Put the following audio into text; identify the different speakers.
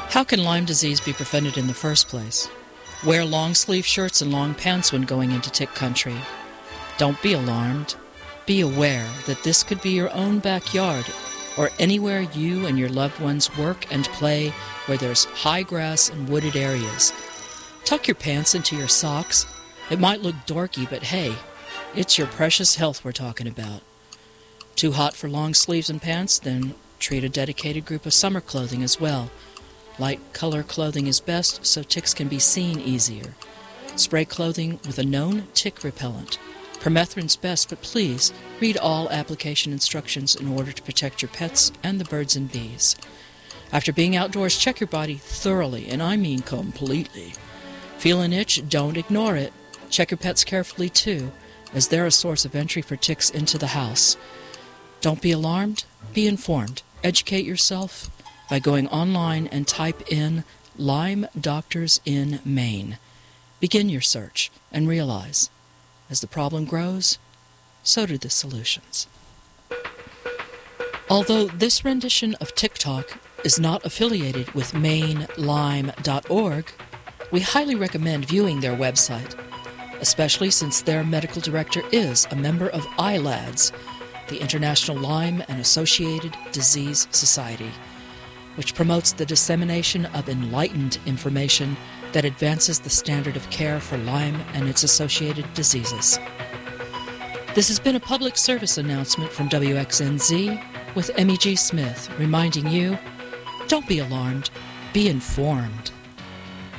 Speaker 1: How can Lyme disease be prevented in the first place? Wear long-sleeve shirts and long pants when going into tick country. Don't be alarmed. Be aware that this could be your own backyard or anywhere you and your loved ones work and play where there's high grass and wooded areas. Tuck your pants into your socks. It might look dorky, but hey, it's your precious health we're talking about. Too hot for long sleeves and pants? Then treat a dedicated group of summer clothing as well. Light color clothing is best so ticks can be seen easier. Spray clothing with a known tick repellent. Permethrin's best, but please read all application instructions in order to protect your pets and the birds and bees. After being outdoors, check your body thoroughly, and I mean completely. Feel an itch? Don't ignore it. Check your pets carefully too, as they're a source of entry for ticks into the house. Don't be alarmed. Be informed. Educate yourself by going online and type in Lyme Doctors in Maine. Begin your search and realize, as the problem grows, so do the solutions. Although this rendition of Tick Talk is not affiliated with MaineLyme.org, we highly recommend viewing their website, especially since their medical director is a member of ILADS, the International Lyme and Associated Disease Society, which promotes the dissemination of enlightened information that advances the standard of care for Lyme and its associated diseases. This has been a public service announcement from WXNZ with Emmy G. Smith, reminding you, don't be alarmed, be informed.